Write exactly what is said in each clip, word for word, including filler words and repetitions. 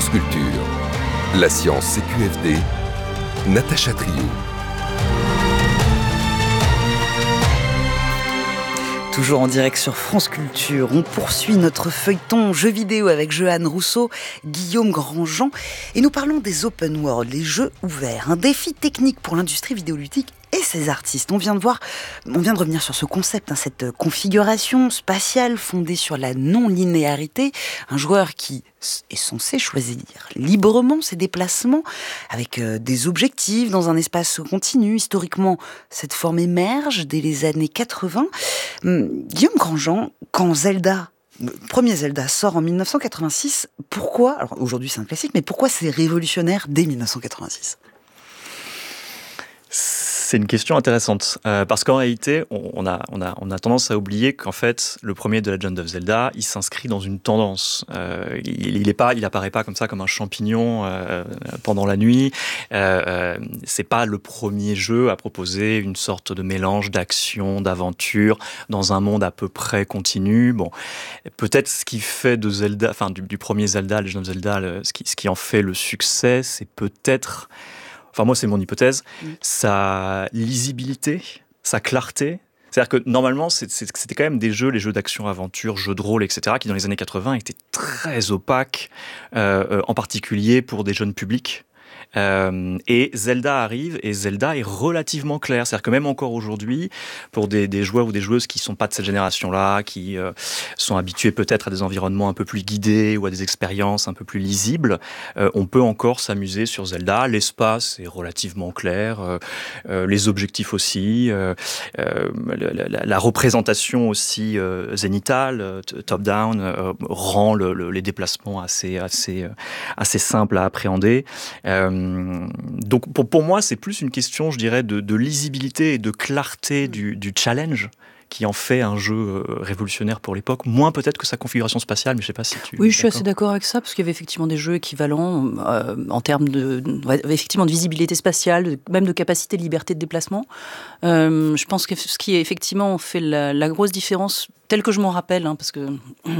France Culture. La science C Q F D, Natacha Trio. Toujours en direct sur France Culture, on poursuit notre feuilleton jeux vidéo avec Jehan Rousseau, Guillaume Grandjean, et nous parlons des open world, les jeux ouverts, un défi technique pour l'industrie vidéoludique et ses artistes. On vient de voir, on vient de revenir sur ce concept, hein, cette configuration spatiale fondée sur la non-linéarité, un joueur qui est censé choisir librement ses déplacements avec euh, des objectifs dans un espace continu. Historiquement, cette forme émerge dès les années quatre-vingts. Hum, Guillaume Grandjean, quand Zelda, le premier Zelda sort en dix-neuf cent quatre-vingt-six, pourquoi, alors aujourd'hui c'est un classique, mais pourquoi c'est révolutionnaire dès dix-neuf cent quatre-vingt-six ? C'est une question intéressante, euh, parce qu'en réalité, on, on, a, on, a, on a tendance à oublier qu'en fait, le premier The Legend of Zelda, il s'inscrit dans une tendance. Euh, il, il est pas, il apparaît pas comme ça, comme un champignon euh, pendant la nuit. Euh, euh, c'est pas le premier jeu à proposer une sorte de mélange d'action, d'aventure, dans un monde à peu près continu. Bon, peut-être ce qui fait de Zelda, enfin du, du premier Zelda, Legend of Zelda, le, ce, qui, ce qui en fait le succès, c'est peut-être... Enfin, moi, c'est mon hypothèse, mmh. sa lisibilité, sa clarté. C'est-à-dire que normalement, c'est, c'est, c'était quand même des jeux, les jeux d'action-aventure, jeux de rôle, et cetera, qui dans les années quatre-vingts étaient très opaques, euh, en particulier pour des jeunes publics. Euh, et Zelda arrive, et Zelda est relativement clair. C'est-à-dire que même encore aujourd'hui, pour des, des joueurs ou des joueuses qui ne sont pas de cette génération-là, qui euh, sont habitués peut-être à des environnements un peu plus guidés ou à des expériences un peu plus lisibles, euh, on peut encore s'amuser sur Zelda. L'espace est relativement clair, euh, euh, les objectifs aussi, euh, euh, la, la, la représentation aussi euh, zénitale, euh, top-down, euh, rend le, le, les déplacements assez, assez, euh, assez simples à appréhender. Euh, Donc pour, pour moi, c'est plus une question, je dirais, de, de lisibilité et de clarté du, du challenge qui en fait un jeu euh, révolutionnaire pour l'époque, moins peut-être que sa configuration spatiale, mais je ne sais pas si tu... Oui, je suis assez d'accord avec ça, parce qu'il y avait effectivement des jeux équivalents euh, en termes de, de, effectivement, de visibilité spatiale, de, même de capacité de liberté de déplacement. Euh, je pense que ce qui effectivement fait la, la grosse différence, tel que je m'en rappelle, hein, parce que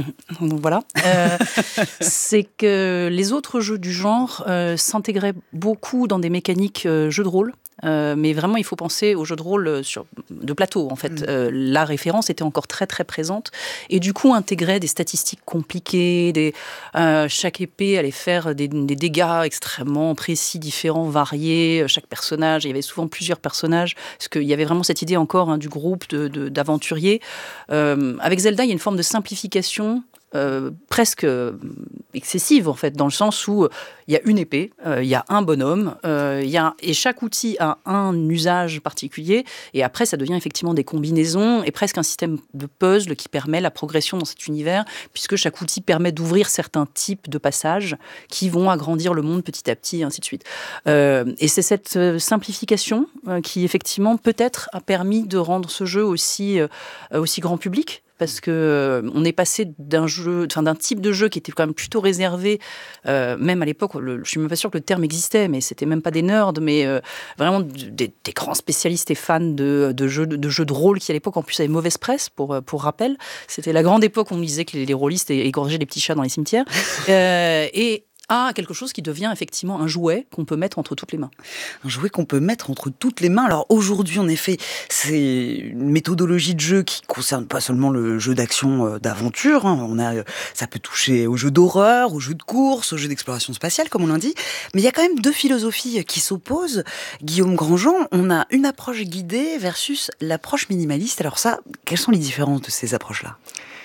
voilà, euh, c'est que les autres jeux du genre euh, s'intégraient beaucoup dans des mécaniques euh, jeux de rôle. Euh, mais vraiment, il faut penser aux jeux de rôle sur, de plateau, en fait. Mmh. Euh, la référence était encore très, très présente. Et du coup, intégrait des statistiques compliquées. Des, euh, chaque épée allait faire des, des dégâts extrêmement précis, différents, variés. Chaque personnage, il y avait souvent plusieurs personnages. Parce qu'il y avait vraiment cette idée encore hein, du groupe de, de, d'aventuriers. Euh, avec Zelda, il y a une forme de simplification Euh, presque excessive en fait, dans le sens où il euh, y a une épée, il euh, y a un bonhomme, euh, y a, et chaque outil a un usage particulier, et après ça devient effectivement des combinaisons et presque un système de puzzle qui permet la progression dans cet univers, puisque chaque outil permet d'ouvrir certains types de passages qui vont agrandir le monde petit à petit, et ainsi de suite. Euh, et c'est cette euh, simplification euh, qui effectivement peut-être a permis de rendre ce jeu aussi, euh, aussi grand public. Parce que euh, on est passé d'un jeu, enfin d'un type de jeu qui était quand même plutôt réservé, euh, même à l'époque, le, je suis même pas sûre que le terme existait, mais c'était même pas des nerds, mais euh, vraiment des, des grands spécialistes et fans de, de jeux de, de jeux de rôle qui à l'époque en plus avaient mauvaise presse. Pour pour rappel, c'était la grande époque où on disait que les, les rôlistes égorgeaient les petits chats dans les cimetières. euh, et à quelque chose qui devient effectivement un jouet qu'on peut mettre entre toutes les mains. Un jouet qu'on peut mettre entre toutes les mains. Alors aujourd'hui, en effet, c'est une méthodologie de jeu qui concerne pas seulement le jeu d'action, euh, d'aventure. Hein. On a, ça peut toucher aux jeux d'horreur, aux jeux de course, aux jeux d'exploration spatiale, comme on l'a dit. Mais il y a quand même deux philosophies qui s'opposent. Guillaume Grandjean, on a une approche guidée versus l'approche minimaliste. Alors ça, quelles sont les différences de ces approches-là ?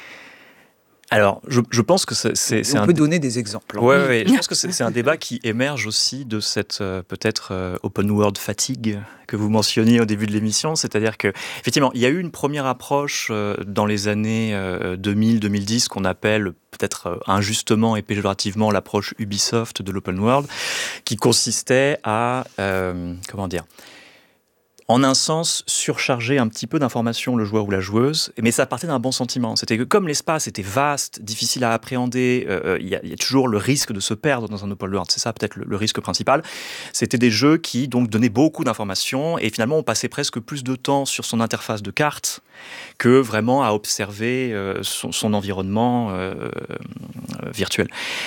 Alors, je, je pense que c'est, c'est, c'est on un... peut donner des exemples. Oui, ouais, ouais, je pense que c'est, c'est un débat qui émerge aussi de cette euh, peut-être euh, open world fatigue que vous mentionniez au début de l'émission. C'est-à-dire que, effectivement, il y a eu une première approche euh, dans les années euh, deux mille deux mille dix qu'on appelle peut-être euh, injustement et péjorativement l'approche Ubisoft de l'open world, qui consistait à, euh, comment dire, en un sens, surcharger un petit peu d'informations le joueur ou la joueuse, mais ça partait d'un bon sentiment. C'était que comme l'espace était vaste, difficile à appréhender, il euh, y, y a toujours le risque de se perdre dans un open world, c'est ça peut-être le, le risque principal. C'était des jeux qui donc donnaient beaucoup d'informations et finalement on passait presque plus de temps sur son interface de carte que vraiment à observer euh, son, son environnement euh, euh, virtuel.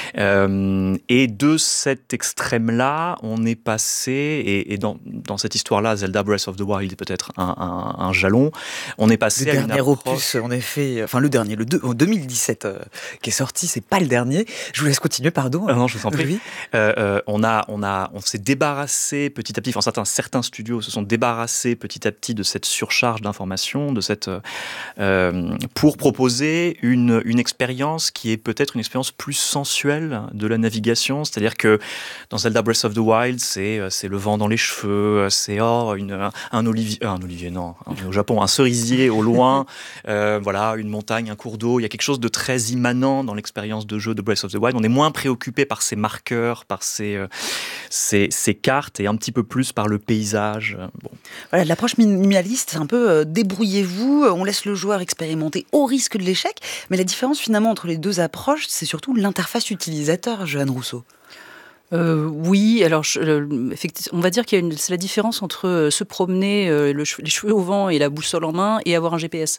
Euh, et de cet extrême-là, on est passé, et, et dans, dans cette histoire-là, Zelda Breath of the Wild est peut-être un, un, un jalon, on est passé le à une dernier approche... opus, en effet, enfin le dernier, le deux, en deux mille dix-sept euh, qui est sorti, c'est pas le dernier. Je vous laisse continuer, pardon. Ah non, je vous en prie. Oui. Euh, euh, on a, on a, on s'est débarrassé petit à petit. Enfin, certains, certains studios se sont débarrassés petit à petit de cette surcharge d'informations, de cette euh, pour proposer une une expérience qui est peut-être une expérience plus sensuelle de la navigation. C'est-à-dire que dans Zelda Breath of the Wild, c'est c'est le vent dans les cheveux, c'est oh une un, un olivier, un olivier non, au Japon, un cerisier au loin, euh, voilà, une montagne, un cours d'eau. Il y a quelque chose de très immanent dans l'expérience de jeu de Breath of the Wild. On est moins préoccupé par ces marqueurs, par ces, euh, ces, ces cartes et un petit peu plus par le paysage. Bon. Voilà, l'approche minimaliste, c'est un peu euh, débrouillez-vous, on laisse le joueur expérimenter au risque de l'échec. Mais la différence finalement entre les deux approches, c'est surtout l'interface utilisateur, Johan Rousseau. Euh, oui, alors je, euh, effectivement, on va dire qu'il y a une, c'est la différence entre euh, se promener euh, le, les cheveux au vent et la boussole en main et avoir un G P S.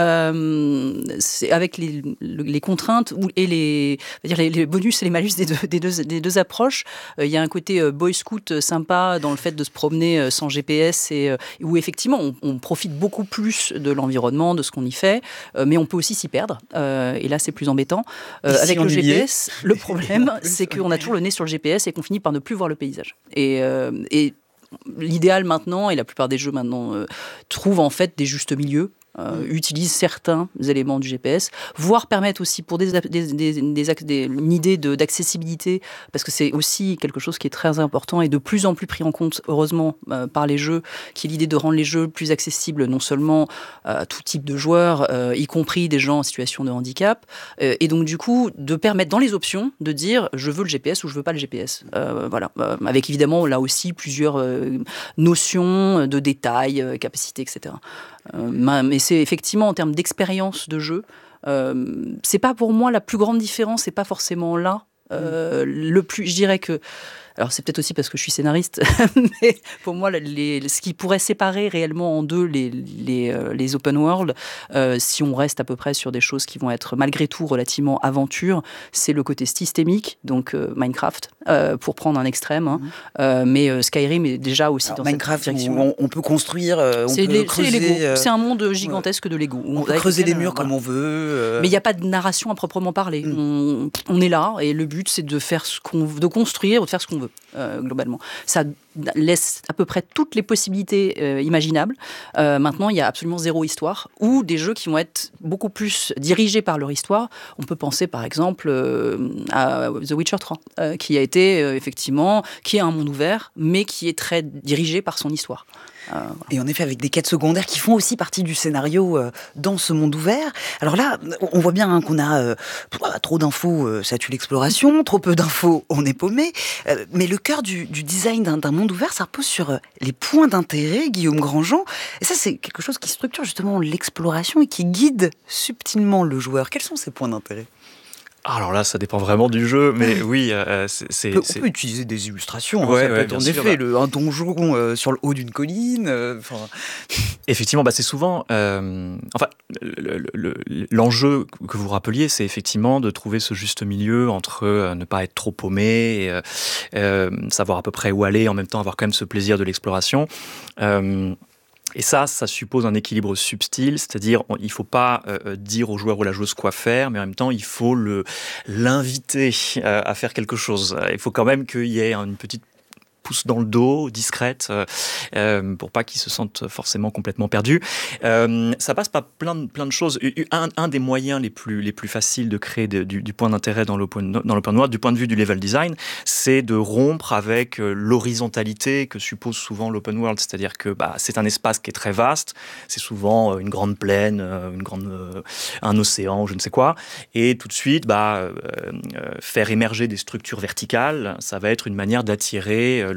Euh, c'est avec les, les contraintes ou, et les, dire les, les bonus et les malus des deux, des deux, des deux approches. Euh, il y a un côté euh, boy scout sympa dans le fait de se promener euh, sans G P S et euh, où effectivement on, on profite beaucoup plus de l'environnement, de ce qu'on y fait, euh, mais on peut aussi s'y perdre. Euh, et là, c'est plus embêtant. Euh, si avec le G P S, est... le problème, c'est qu'on a toujours le nez sur le G P S et qu'on finit par ne plus voir le paysage. Et, euh, et l'idéal maintenant, et la plupart des jeux maintenant, euh, trouvent en fait des justes milieux. Euh, mmh. utilisent certains éléments du G P S, voire permettent aussi pour des, des, des, des, des, une idée de, d'accessibilité, parce que c'est aussi quelque chose qui est très important et de plus en plus pris en compte, heureusement, euh, par les jeux, qui est l'idée de rendre les jeux plus accessibles, non seulement à tout type de joueurs, euh, y compris des gens en situation de handicap, euh, et donc du coup, de permettre dans les options de dire je veux le G P S ou je veux pas le G P S. Euh, voilà, euh, avec évidemment là aussi plusieurs euh, notions de détails, euh, capacités, et cetera. Euh, mais c'est effectivement en termes d'expérience de jeu, euh, c'est pas pour moi la plus grande différence, c'est pas forcément là. Euh, le plus, je dirais que, alors c'est peut-être aussi parce que je suis scénariste, mais pour moi, les, ce qui pourrait séparer réellement en deux les, les, les open world, euh, si on reste à peu près sur des choses qui vont être malgré tout relativement aventure, c'est le côté systémique, donc euh, Minecraft, euh, pour prendre un extrême, hein, mmh. euh, mais euh, Skyrim est déjà aussi alors, dans Minecraft, cette direction. On, on peut construire, euh, on c'est peut les, creuser. C'est, les Lego. Euh, c'est un monde gigantesque ouais. de Lego. On, on peut creuser les murs euh, comme voilà. on veut. Euh... Mais il n'y a pas de narration à proprement parler. Mmh. On, on est là et le but c'est de faire ce qu'on veut, de construire ou de faire ce qu'on veut euh, globalement. Ça laisse à peu près toutes les possibilités euh, imaginables. Euh, maintenant, il y a absolument zéro histoire ou des jeux qui vont être beaucoup plus dirigés par leur histoire. On peut penser par exemple euh, à The Witcher trois, euh, qui a été euh, effectivement, qui est un monde ouvert, mais qui est très dirigé par son histoire. Euh, voilà. Et en effet, avec des quêtes secondaires qui font aussi partie du scénario euh, dans ce monde ouvert. Alors là, on voit bien hein, qu'on a euh, trop d'infos, euh, ça tue l'exploration, trop peu d'infos, on est paumé. Euh, mais le cœur du, du design d'un, d'un monde ouvert, ça repose sur euh, les points d'intérêt, Guillaume Grandjean. Et ça, c'est quelque chose qui structure justement l'exploration et qui guide subtilement le joueur. Quels sont ces points d'intérêt ? Alors là, ça dépend vraiment du jeu, mais oui, euh, c'est, c'est, on c'est... peut utiliser des illustrations. Ouais, hein, ça ouais, peut être en sûr, effet bah... le, un donjon euh, sur le haut d'une colline. Euh, effectivement, bah, c'est souvent. Euh, enfin, le, le, le, l'enjeu que vous rappeliez, c'est effectivement de trouver ce juste milieu entre euh, ne pas être trop paumé, et, euh, savoir à peu près où aller, en même temps avoir quand même ce plaisir de l'exploration. Euh, Et ça, ça suppose un équilibre subtil, c'est-à-dire il ne faut pas euh, dire au joueur ou à la joueuse quoi faire, mais en même temps, il faut le, l'inviter euh, à faire quelque chose. Il faut quand même qu'il y ait une petite pousse dans le dos, discrète, euh, pour pas qu'ils se sentent forcément complètement perdus. Euh, ça passe par plein de, plein de choses. Un, un des moyens les plus, les plus faciles de créer de, du, du point d'intérêt dans l'open, dans l'open world, du point de vue du level design, c'est de rompre avec l'horizontalité que suppose souvent l'open world. C'est-à-dire que bah, c'est un espace qui est très vaste, c'est souvent une grande plaine, une grande, euh, un océan, je ne sais quoi, et tout de suite, bah, euh, euh, faire émerger des structures verticales, ça va être une manière d'attirer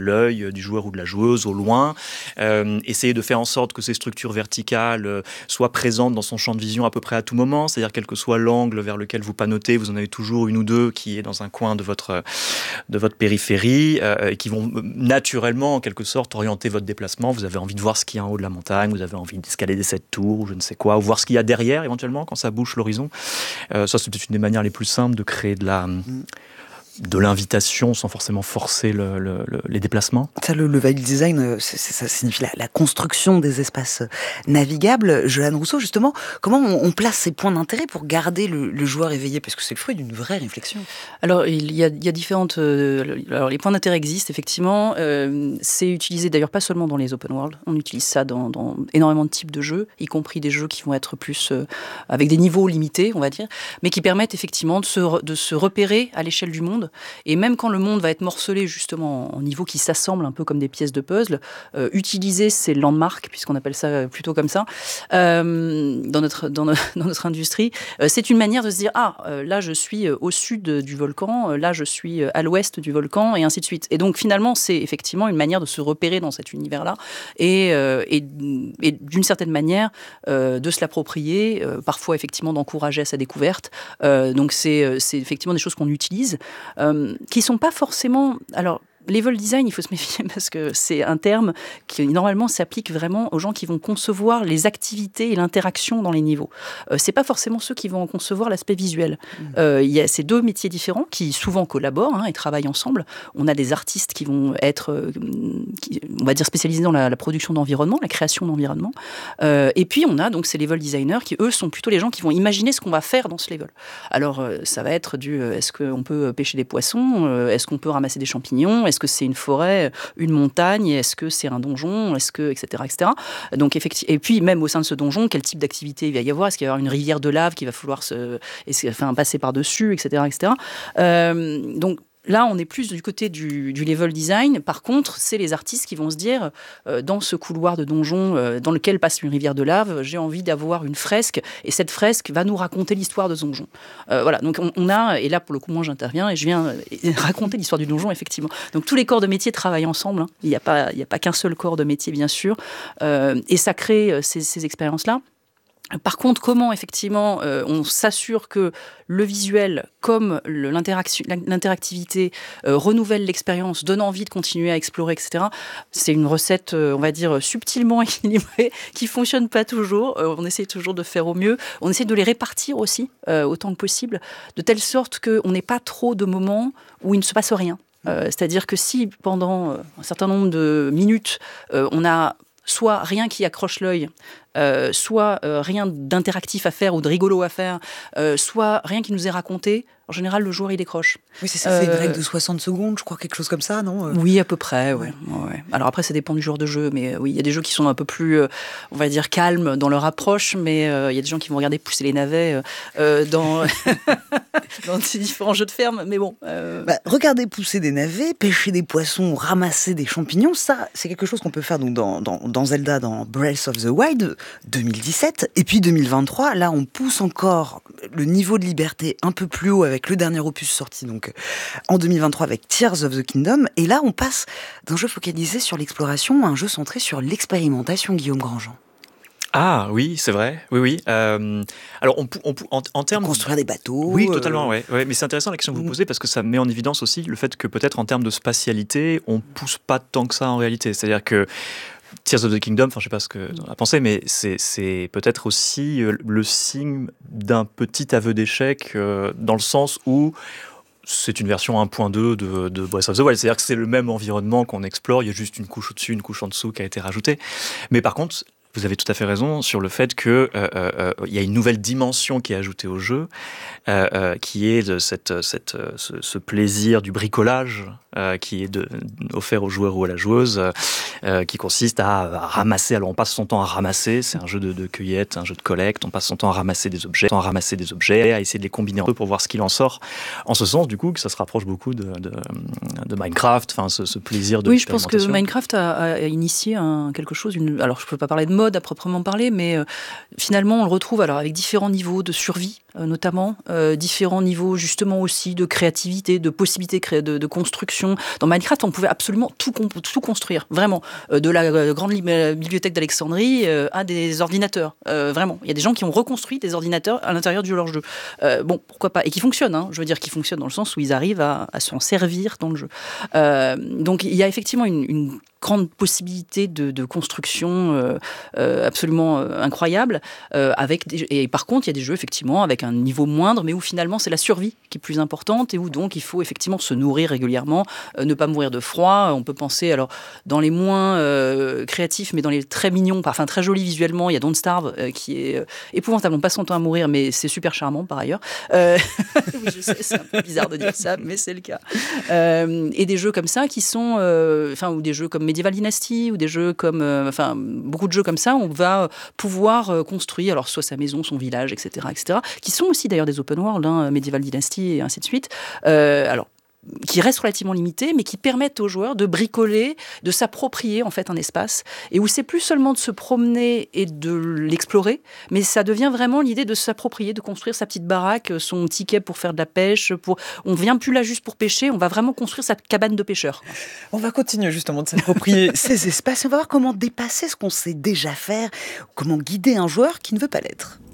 l'œil du joueur ou de la joueuse au loin, euh, essayer de faire en sorte que ces structures verticales euh, soient présentes dans son champ de vision à peu près à tout moment, c'est-à-dire quel que soit l'angle vers lequel vous panotez, vous en avez toujours une ou deux qui est dans un coin de votre, de votre périphérie euh, et qui vont naturellement en quelque sorte orienter votre déplacement. Vous avez envie de voir ce qu'il y a en haut de la montagne, vous avez envie d'escalader cette tour ou je ne sais quoi, ou voir ce qu'il y a derrière éventuellement quand ça bouche l'horizon. Euh, ça c'est peut-être une des manières les plus simples de créer de la... Mm. de l'invitation sans forcément forcer le, le, le, les déplacements. Ça, le, le veil design, c'est, c'est, ça signifie la, la construction des espaces navigables. Johan Rousseau, justement, comment on, on place ces points d'intérêt pour garder le, le joueur éveillé? Parce que c'est le fruit d'une vraie réflexion. Alors, il y a, il y a différentes... Euh, alors, les points d'intérêt existent, effectivement. Euh, c'est utilisé, d'ailleurs, pas seulement dans les open world. On utilise ça dans, dans énormément de types de jeux, y compris des jeux qui vont être plus... Euh, avec des niveaux limités, on va dire, mais qui permettent, effectivement, de se, de se repérer à l'échelle du monde. Et même quand le monde va être morcelé justement en niveaux qui s'assemblent un peu comme des pièces de puzzle, euh, utiliser ces landmarks, puisqu'on appelle ça plutôt comme ça, euh, dans, notre, dans, no- dans notre industrie, euh, c'est une manière de se dire « Ah, euh, là je suis au sud du volcan, euh, là je suis à l'ouest du volcan, et ainsi de suite ». Et donc finalement, c'est effectivement une manière de se repérer dans cet univers-là et, euh, et, et d'une certaine manière euh, de se l'approprier, euh, parfois effectivement d'encourager à sa découverte. Euh, donc c'est, c'est effectivement des choses qu'on utilise. Euh, qui sont pas forcément... Alors, level design, il faut se méfier parce que c'est un terme qui normalement s'applique vraiment aux gens qui vont concevoir les activités et l'interaction dans les niveaux. Euh, c'est pas forcément ceux qui vont en concevoir l'aspect visuel. Mmh. Euh, il y a ces deux métiers différents qui souvent collaborent hein, et travaillent ensemble. On a des artistes qui vont être, euh, qui, on va dire, spécialisés dans la, la production d'environnement, la création d'environnement. Euh, et puis on a donc ces level designers qui eux sont plutôt les gens qui vont imaginer ce qu'on va faire dans ce level. Alors euh, ça va être du, euh, est-ce qu'on peut pêcher des poissons, euh, est-ce qu'on peut ramasser des champignons, est-ce que c'est une forêt, une montagne, est-ce que c'est un donjon, est-ce que, et cetera, et cetera. Donc, effectivement, et puis, même au sein de ce donjon, quel type d'activité il va y avoir? Est-ce qu'il va y avoir une rivière de lave qu'il va falloir se, enfin, passer par-dessus, et cetera, et cetera. Euh, donc, là, on est plus du côté du, du level design. Par contre, c'est les artistes qui vont se dire, euh, dans ce couloir de donjon euh, dans lequel passe une rivière de lave, j'ai envie d'avoir une fresque, et cette fresque va nous raconter l'histoire de ce donjon. Euh, voilà, donc on, on a, et là, pour le coup, moi, j'interviens, et je viens euh, raconter l'histoire du donjon, effectivement. Donc, tous les corps de métier travaillent ensemble. Hein. Il n'y a pas, il n'y a pas qu'un seul corps de métier, bien sûr. Euh, et ça crée euh, ces, ces expériences-là. Par contre, comment effectivement euh, on s'assure que le visuel, comme le, l'interaction, l'interactivité, euh, renouvelle l'expérience, donne envie de continuer à explorer, et cetera. C'est une recette, euh, on va dire, subtilement équilibrée, qui fonctionne pas toujours. Euh, on essaie toujours de faire au mieux. On essaie de les répartir aussi, euh, autant que possible, de telle sorte qu'on n'ait pas trop de moments où il ne se passe rien. Euh, c'est-à-dire que si pendant un certain nombre de minutes, euh, on a soit rien qui accroche l'œil, euh, soit euh, rien d'interactif à faire ou de rigolo à faire, euh, soit rien qui nous est raconté, en général, le joueur, il décroche. Oui, c'est ça, euh, c'est une règle de soixante secondes, je crois, quelque chose comme ça, non? Oui, à peu près, ouais. ouais. Alors après, ça dépend du genre de jeu, mais euh, oui, il y a des jeux qui sont un peu plus, euh, on va dire, calmes dans leur approche, mais euh, il y a des gens qui vont regarder pousser les navets euh, dans, dans ces différents jeux de ferme, mais bon... Euh... Bah, regarder pousser des navets, pêcher des poissons, ramasser des champignons, ça, c'est quelque chose qu'on peut faire donc, dans, dans, dans Zelda, dans Breath of the Wild, deux mille dix-sept, et puis deux mille vingt-trois, là, on pousse encore le niveau de liberté un peu plus haut avec le dernier opus sorti donc en deux mille vingt-trois avec Tears of the Kingdom, et là on passe d'un jeu focalisé sur l'exploration à un jeu centré sur l'expérimentation, Guillaume Grandjean. Ah oui, c'est vrai, oui, oui. Euh, alors, on, on, en, en termes... Construire des bateaux... Oui, totalement, euh... oui. Ouais. Mais c'est intéressant la question que vous posez, parce que ça met en évidence aussi le fait que peut-être en termes de spatialité, on pousse pas tant que ça en réalité. C'est-à-dire que Tears of the Kingdom, enfin je sais pas ce que tu en as pensé, mais c'est, c'est peut-être aussi le signe d'un petit aveu d'échec euh, dans le sens où c'est une version un point deux de, de Breath of the Wild, c'est-à-dire que c'est le même environnement qu'on explore, il y a juste une couche au-dessus, une couche en dessous qui a été rajoutée. Mais par contre, vous avez tout à fait raison sur le fait qu'il euh, euh, y a une nouvelle dimension qui est ajoutée au jeu, euh, euh, qui est de cette, cette, ce, ce plaisir du bricolage euh, qui est de, offert au joueur ou à la joueuse, euh, qui consiste à, à ramasser. Alors on passe son temps à ramasser, c'est un jeu de, de cueillette, un jeu de collecte, on passe son temps à ramasser des objets, à ramasser des objets, à essayer de les combiner un peu pour voir ce qu'il en sort. En ce sens, du coup, que ça se rapproche beaucoup de, de, de Minecraft, enfin ce, ce plaisir de Oui, je pense que Minecraft a, a initié un, quelque chose, une, alors je ne peux pas parler de mode, mode à proprement parler, mais euh, finalement on le retrouve alors avec différents niveaux de survie, euh, notamment euh, différents niveaux justement aussi de créativité, de possibilités de, de construction. Dans Minecraft, on pouvait absolument tout, tout construire, vraiment, euh, de la euh, grande bibliothèque d'Alexandrie euh, à des ordinateurs, euh, vraiment. Il y a des gens qui ont reconstruit des ordinateurs à l'intérieur de leur jeu. Euh, bon, pourquoi pas, et qui fonctionnent. Hein, je veux dire, qui fonctionnent dans le sens où ils arrivent à, à s'en servir dans le jeu. Euh, donc, il y a effectivement une, une grande possibilité de, de construction euh, euh, absolument euh, incroyable. Euh, avec des, et par contre, il y a des jeux, effectivement, avec un niveau moindre, mais où finalement, c'est la survie qui est plus importante et où donc, il faut effectivement se nourrir régulièrement, euh, ne pas mourir de froid. On peut penser, alors, dans les moins euh, créatifs, mais dans les très mignons, enfin très jolis visuellement, il y a Don't Starve, euh, qui est euh, épouvantable. On passe son temps à mourir, mais c'est super charmant, par ailleurs. Euh, je sais, c'est un peu bizarre de dire ça, mais c'est le cas. Euh, et des jeux comme ça qui sont, euh, enfin, ou des jeux comme Medieval Dynasty ou des jeux comme, euh, enfin, beaucoup de jeux comme ça, on va pouvoir euh, construire, alors soit sa maison, son village, et cetera, et cetera, qui sont aussi d'ailleurs des open world, hein, Medieval Dynasty et ainsi de suite. Euh, alors, qui restent relativement limités, mais qui permettent aux joueurs de bricoler, de s'approprier en fait un espace, et où c'est plus seulement de se promener et de l'explorer, mais ça devient vraiment l'idée de s'approprier, de construire sa petite baraque, son ticket pour faire de la pêche. Pour... On ne vient plus là juste pour pêcher, on va vraiment construire sa cabane de pêcheur. On va continuer justement de s'approprier ces espaces, on va voir comment dépasser ce qu'on sait déjà faire, comment guider un joueur qui ne veut pas l'être.